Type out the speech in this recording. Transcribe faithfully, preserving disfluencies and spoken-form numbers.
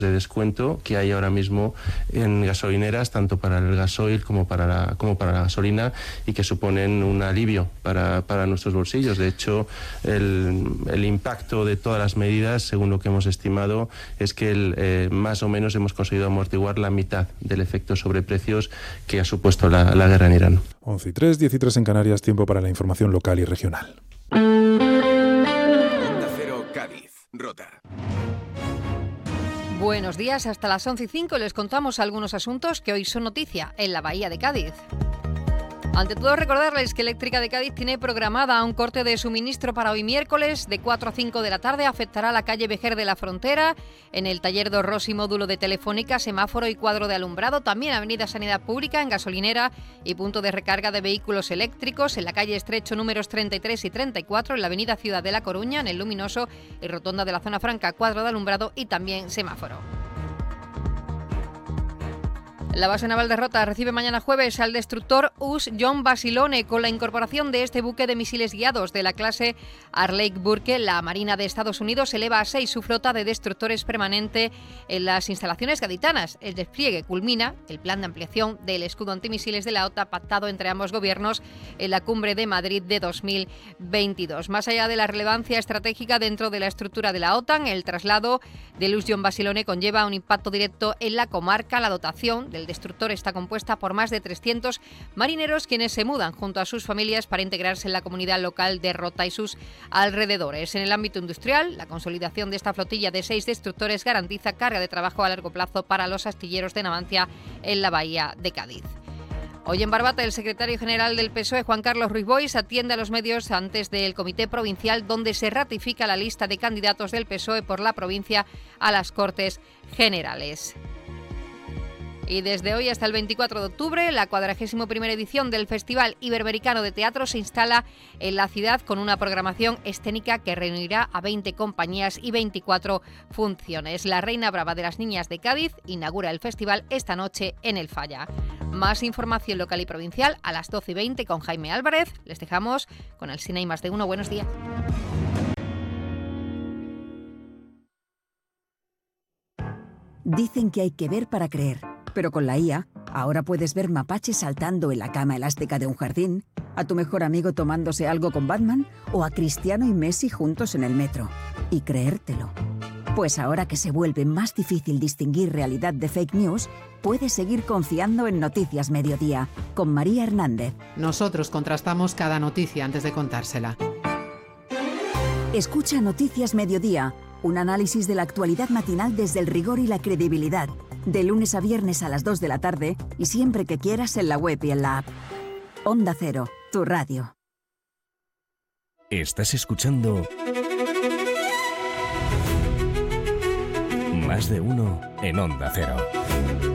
de descuento que hay ahora mismo en gasolineras, tanto para el gasoil como para la, como para la gasolina, y que suponen un alivio para, para nuestros bolsillos. De hecho, el, el impacto de todas las medidas, según lo que hemos estimado, es que el, eh, más o menos hemos conseguido amortiguar la mitad del efecto sobre precios que ha supuesto la, la guerra en Irán. once y tres, diez y tres en Canarias, tiempo para la información local y regional. Onda Cero, Cádiz, Rota. Buenos días, hasta las once y cinco les contamos algunos asuntos que hoy son noticia en la Bahía de Cádiz. Ante todo, recordarles que Eléctrica de Cádiz tiene programada un corte de suministro para hoy miércoles de cuatro a cinco de la tarde. Afectará la calle Vejer de la Frontera, en el taller dos Rossi, módulo de Telefónica, semáforo y cuadro de alumbrado. También Avenida Sanidad Pública, en gasolinera y punto de recarga de vehículos eléctricos. En la calle Estrecho números treinta y tres y treinta y cuatro, en la Avenida Ciudad de La Coruña, en el Luminoso y rotonda de la Zona Franca, cuadro de alumbrado y también semáforo. La base naval de Rota recibe mañana jueves al destructor U S John Basilone. Con la incorporación de este buque de misiles guiados de la clase Arleigh Burke, la Marina de Estados Unidos eleva a seis su flota de destructores permanente en las instalaciones gaditanas. El despliegue culmina el plan de ampliación del escudo antimisiles de la OTAN pactado entre ambos gobiernos en la Cumbre de Madrid de dos mil veintidós. Más allá de la relevancia estratégica dentro de la estructura de la OTAN, el traslado del U S John Basilone conlleva un impacto directo en la comarca. La dotación del El destructor está compuesta por más de trescientos marineros, quienes se mudan junto a sus familias para integrarse en la comunidad local de Rota y sus alrededores. En el ámbito industrial, la consolidación de esta flotilla de seis destructores garantiza carga de trabajo a largo plazo para los astilleros de Navantia en la Bahía de Cádiz. Hoy en Barbate, el secretario general del P S O E, Juan Carlos Ruiz Boix, atiende a los medios antes del Comité Provincial, donde se ratifica la lista de candidatos del P S O E por la provincia a las Cortes Generales. Y desde hoy hasta el veinticuatro de octubre, la cuadragésima primera edición del Festival Iberoamericano de Teatro se instala en la ciudad con una programación escénica que reunirá a veinte compañías y veinticuatro funciones. La Reina Brava de las Niñas de Cádiz inaugura el festival esta noche en el Falla. Más información local y provincial a las doce y veinte con Jaime Álvarez. Les dejamos con el Cine y Más de Uno. Buenos días. Dicen que hay que ver para creer. Pero con la I A, ahora puedes ver mapaches saltando en la cama elástica de un jardín, a tu mejor amigo tomándose algo con Batman o a Cristiano y Messi juntos en el metro. Y creértelo. Pues ahora que se vuelve más difícil distinguir realidad de fake news, puedes seguir confiando en Noticias Mediodía, con María Hernández. Nosotros contrastamos cada noticia antes de contársela. Escucha Noticias Mediodía, un análisis de la actualidad matinal desde el rigor y la credibilidad. De lunes a viernes a las dos de la tarde y siempre que quieras en la web y en la app. Onda Cero, tu radio. Estás escuchando Más de Uno en Onda Cero.